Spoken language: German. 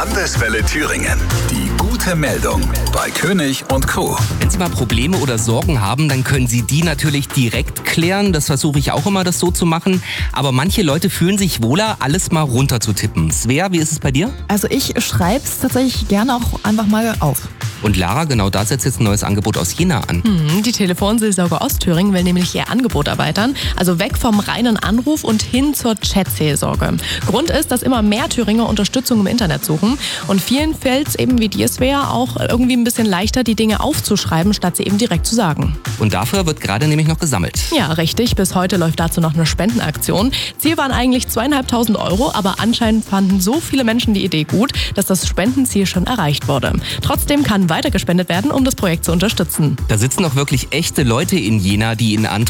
Landeswelle Thüringen. Die gute Meldung bei König und Co. Wenn Sie mal Probleme oder Sorgen haben, dann können Sie die natürlich direkt klären. Das versuche ich auch immer, das so zu machen. Aber manche Leute fühlen sich wohler, alles mal runterzutippen. Svea, wie ist es bei dir? Also ich schreibe es tatsächlich gerne auch einfach mal auf. Und Lara, genau da setzt jetzt ein neues Angebot aus Jena an. Die Telefonseelsorge Ostthüringen will nämlich ihr Angebot erweitern. Also weg vom reinen Anruf und hin zur Chatseelsorge. Grund ist, dass immer mehr Thüringer Unterstützung im Internet suchen. Und vielen fällt es eben wie dir, Svea, auch irgendwie ein bisschen leichter, die Dinge aufzuschreiben, statt sie eben direkt zu sagen. Und dafür wird gerade nämlich noch gesammelt. Ja, richtig. Bis heute läuft dazu noch eine Spendenaktion. Ziel waren eigentlich 2.500 €, aber anscheinend fanden so viele Menschen die Idee gut, dass das Spendenziel schon erreicht wurde. Trotzdem kann weiter gespendet werden, um das Projekt zu unterstützen. Da sitzen auch wirklich echte Leute in Jena, die in